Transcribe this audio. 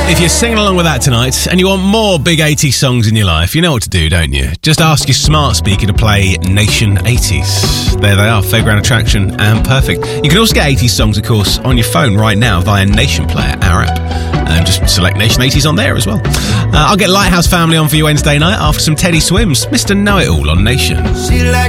If you're singing along with that tonight and you want more big 80s songs in your life, you know what to do, don't you? Just ask your smart speaker to play Nation 80s. There they are, fairground attraction and perfect. You can also get 80s songs, of course, on your phone right now via Nation Player, our app. Just select Nation 80s on there as well. I'll get Lighthouse Family on for you Wednesday night after some Teddy Swims, Mr. Know-It-All on Nation.